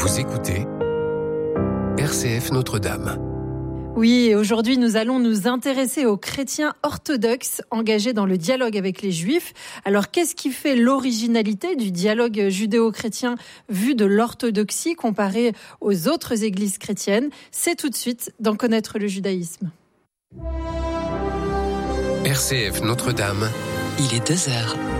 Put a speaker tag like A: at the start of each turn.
A: Vous écoutez RCF Notre-Dame.
B: Oui, et aujourd'hui nous allons nous intéresser aux chrétiens orthodoxes engagés dans le dialogue avec les juifs. Alors qu'est-ce qui fait l'originalité du dialogue judéo-chrétien vu de l'orthodoxie comparé aux autres églises chrétiennes? C'est tout de suite d'en connaître le judaïsme.
A: RCF Notre-Dame,
C: il est 2h.